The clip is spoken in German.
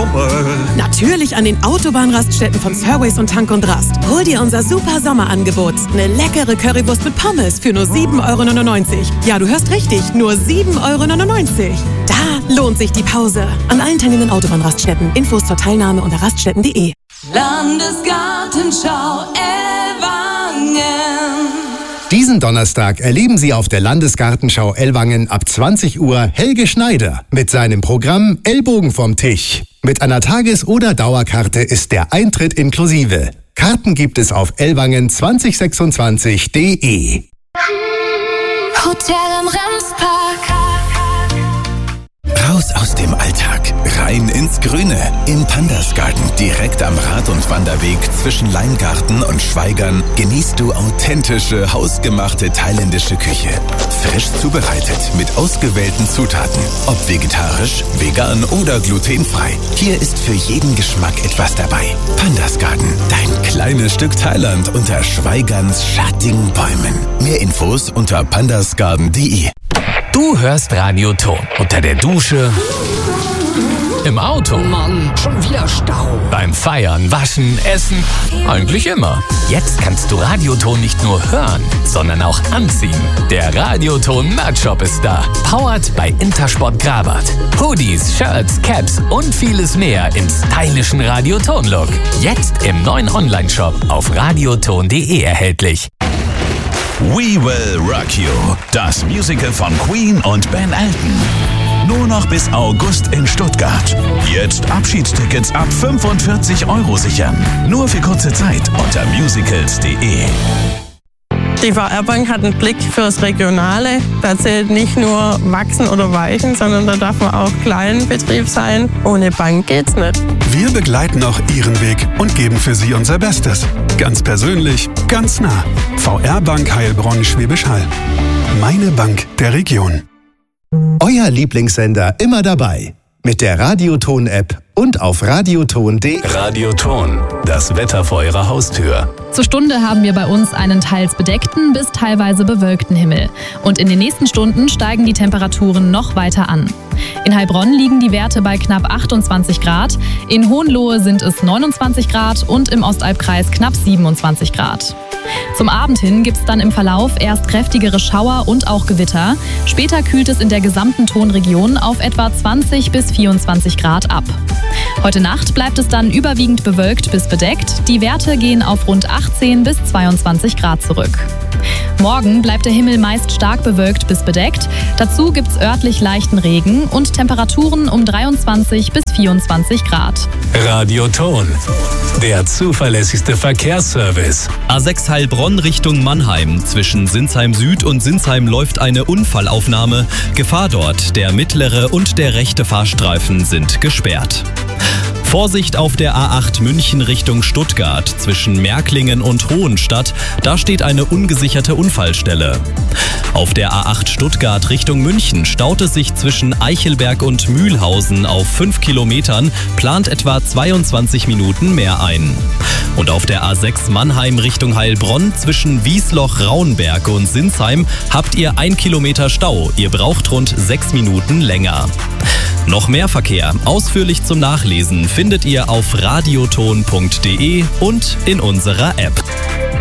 Sommer. Natürlich an den Autobahnraststätten von Surways und Tank und Rast. Hol dir unser super Sommerangebot. Eine leckere Currywurst mit Pommes für nur 7,99 €. Ja, du hörst richtig, nur 7,99 €. Da lohnt sich die Pause. An allen teilnehmenden Autobahnraststätten. Infos zur Teilnahme unter raststätten.de. Landesgartenschau Ellwangen. Diesen Donnerstag erleben Sie auf der Landesgartenschau Ellwangen ab 20 Uhr Helge Schneider mit seinem Programm Ellbogen vom Tisch. Mit einer Tages- oder Dauerkarte ist der Eintritt inklusive. Karten gibt es auf ellwangen2026.de. Hotel am Ramspark. Raus aus dem Alltag, rein ins Grüne. Im Pandasgarten, direkt am Rad- und Wanderweg zwischen Leingarten und Schweigern, genießt du authentische, hausgemachte thailändische Küche. Frisch zubereitet, mit ausgewählten Zutaten. Ob vegetarisch, vegan oder glutenfrei. Hier ist für jeden Geschmack etwas dabei. Pandasgarten, dein kleines Stück Thailand unter Schweigerns schattigen Bäumen. Mehr Infos unter pandasgarten.de. Du hörst Radioton unter der Dusche, im Auto, Mann, schon wieder Stau. beim Feiern, Waschen, Essen, eigentlich immer. Jetzt kannst du Radioton nicht nur hören, sondern auch anziehen. Der Radioton Merch-Shop ist da. Powered bei Intersport Grabat. Hoodies, Shirts, Caps und vieles mehr im stylischen Radioton-Look. Jetzt im neuen Online-Shop auf radioton.de erhältlich. We Will Rock You, das Musical von Queen und Ben Elton. Nur noch bis August in Stuttgart. Jetzt Abschiedstickets ab 45 € sichern. Nur für kurze Zeit unter musicals.de. Die VR-Bank hat einen Blick fürs Regionale. Da zählt nicht nur wachsen oder weichen, sondern da darf man auch Kleinbetrieb sein. Ohne Bank geht's nicht. Wir begleiten auch Ihren Weg und geben für Sie unser Bestes. Ganz persönlich, ganz nah. VR-Bank Heilbronn Schwäbisch Hall. Meine Bank der Region. Euer Lieblingssender immer dabei. Mit der Radioton-App und auf radioton.de. Radioton, das Wetter vor eurer Haustür. Zur Stunde haben wir bei uns einen teils bedeckten bis teilweise bewölkten Himmel. Und in den nächsten Stunden steigen die Temperaturen noch weiter an. In Heilbronn liegen die Werte bei knapp 28 Grad, in Hohenlohe sind es 29 Grad und im Ostalbkreis knapp 27 Grad. Zum Abend hin gibt es dann im Verlauf erst kräftigere Schauer und auch Gewitter. Später kühlt es in der gesamten Tonregion auf etwa 20 bis 24 Grad ab. Heute Nacht bleibt es dann überwiegend bewölkt bis bedeckt. Die Werte gehen auf rund 18 bis 22 Grad zurück. Morgen bleibt der Himmel meist stark bewölkt bis bedeckt. Dazu gibt es örtlich leichten Regen und Temperaturen um 23 bis 24 Grad. Radioton, der zuverlässigste Verkehrsservice. A6 Heilbronn Richtung Mannheim. Zwischen Sinsheim Süd und Sinsheim läuft eine Unfallaufnahme. Gefahr dort. Der mittlere und der rechte Fahrstreifen sind gesperrt. Vorsicht auf der A8 München Richtung Stuttgart. Zwischen Märklingen und Hohenstadt, da steht eine ungesicherte Unfallstelle. Auf der A8 Stuttgart Richtung München staut es sich zwischen Eichelberg und Mühlhausen auf 5 Kilometern, plant etwa 22 Minuten mehr ein. Und auf der A6 Mannheim Richtung Heilbronn zwischen Wiesloch-Raunberg und Sinsheim habt ihr 1 Kilometer Stau. Ihr braucht rund 6 Minuten länger. Noch mehr Verkehr, ausführlich zum Nachlesen, findet ihr auf radioton.de und in unserer App.